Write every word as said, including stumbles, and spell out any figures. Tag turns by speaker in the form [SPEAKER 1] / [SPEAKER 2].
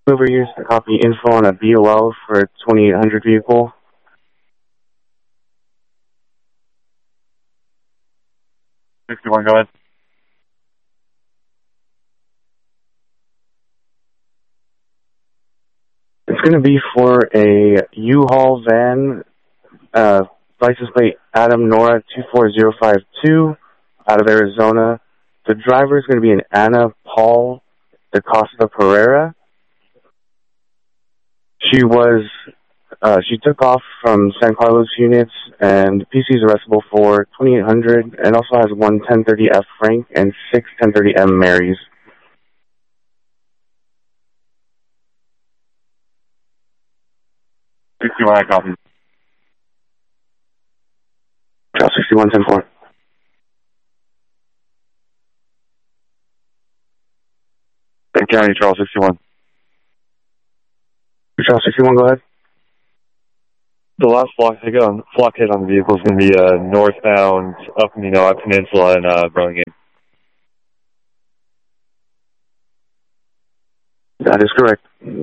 [SPEAKER 1] Over here to copy info on a B O L for twenty-eight hundred vehicle.
[SPEAKER 2] sixty-one, go ahead.
[SPEAKER 1] It's going to be for a U-Haul van, uh, license plate Adam Nora two four zero five two out of Arizona. The driver is going to be an Anna Paul DaCosta Pereira. She was, uh, she took off from San Carlos units, and P C is arrestable for twenty-eight hundred and also has one ten thirty F Frank and six ten thirty M Marys.
[SPEAKER 2] sixty-one, I copy.
[SPEAKER 1] Charles sixty-one, ten four.
[SPEAKER 2] Penn County, Charles sixty-one.
[SPEAKER 1] Charles sixty-one, go ahead.
[SPEAKER 2] The last block hit on, block hit on the vehicle is going to be uh, northbound up in the Kenai Peninsula in uh, Burlingame.
[SPEAKER 1] That is correct.